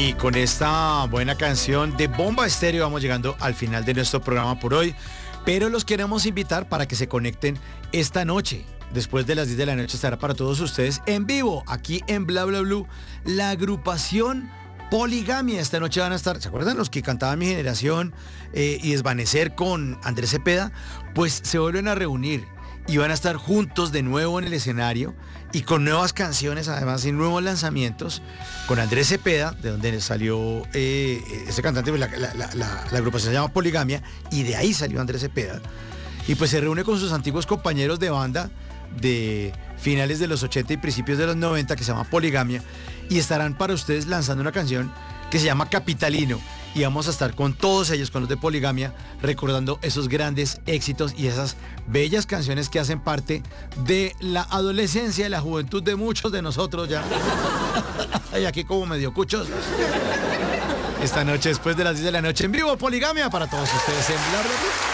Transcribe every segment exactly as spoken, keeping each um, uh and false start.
Y con esta buena canción de Bomba Estéreo vamos llegando al final de nuestro programa por hoy. Pero los queremos invitar para que se conecten esta noche. Después de las diez de la noche estará para todos ustedes en vivo, aquí en Bla Bla Blue, la agrupación Poligamia. Esta noche van a estar, ¿se acuerdan los que cantaban Mi Generación eh, y Desvanecer con Andrés Cepeda? Pues se vuelven a reunir y van a estar juntos de nuevo en el escenario y con nuevas canciones, además, y nuevos lanzamientos, con Andrés Cepeda, de donde salió eh, ese cantante, la, la, la, la, la agrupación se llama Poligamia, y de ahí salió Andrés Cepeda. Y pues se reúne con sus antiguos compañeros de banda de finales de los ochenta y principios de los noventa, que se llama Poligamia, y estarán para ustedes lanzando una canción que se llama Capitalino. Y vamos a estar con todos ellos, con los de Poligamia, recordando esos grandes éxitos y esas bellas canciones que hacen parte de la adolescencia y la juventud de muchos de nosotros ya. Y aquí como medio cuchos. Esta noche, después de las diez de la noche, en vivo, Poligamia para todos ustedes en Bla Bla Bla.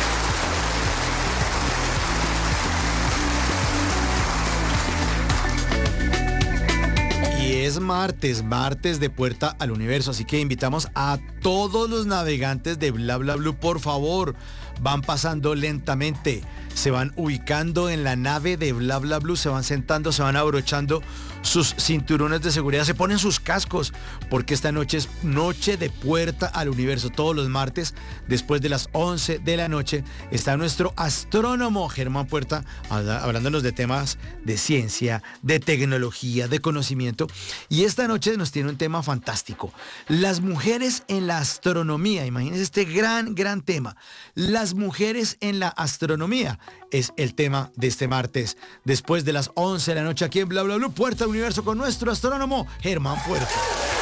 Es martes, martes de Puerta al Universo, así que invitamos a todos los navegantes de Bla Bla Blue, por favor, van pasando lentamente, se van ubicando en la nave de Bla Bla Blue, se van sentando, se van abrochando sus cinturones de seguridad, se ponen sus cascos, porque esta noche es noche de Puerta al Universo. Todos los martes, después de las once de la noche, está nuestro astrónomo Germán Puerta hablándonos de temas de ciencia, de tecnología, de conocimiento. Y esta noche nos tiene un tema fantástico. Las mujeres en la astronomía. Imagínense este gran, gran tema. Las mujeres en la astronomía es el tema de este martes, después de las once de la noche, aquí en Bla Bla Blue, Puerta al Universo, con nuestro astrónomo Germán Puerta.